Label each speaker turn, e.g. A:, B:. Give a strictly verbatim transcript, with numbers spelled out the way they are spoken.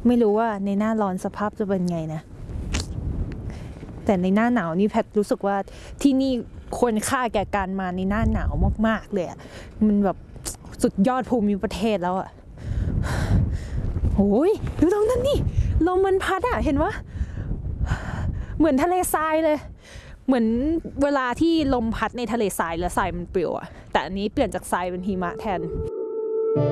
A: ไม่รู้ว่าในหน้าร้อนสภาพจะเป็นไงนะแต่ในหน้าหนาวนี่แพทรู้สึกว่าที่นี่ควรค่าแก่การมาในหน้าหนาวมากๆเลยอ่ะมันแบบสุดยอดภูมิประเทศแล้วอ่ะโอ้ยดูตรงนั้นนี่ลมมันพัดอ่ะเห็นวะเหมือนทะเลทรายเลยเหมือนเวลาที่ลมพัดในทะเลทรายแล้วทรายมันปลิวอ่ะแต่อันนี้เปลี่ยนจากทรายเป็นหิมะแทน